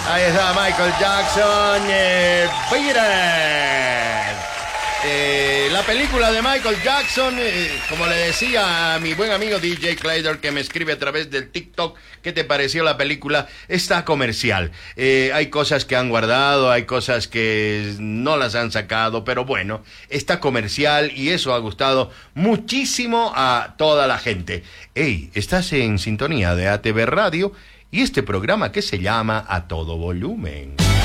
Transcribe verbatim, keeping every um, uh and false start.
Ahí está Michael Jackson, eh, Beat It. Eh, la película de Michael Jackson, eh, como le decía a mi buen amigo D J Clayder, que me escribe a través del TikTok, ¿qué te pareció la película? Está comercial. Eh, hay cosas que han guardado, hay cosas que no las han sacado, pero bueno, está comercial y eso ha gustado muchísimo a toda la gente. Hey, estás en sintonía de A T V Radio y este programa que se llama A Todo Volumen.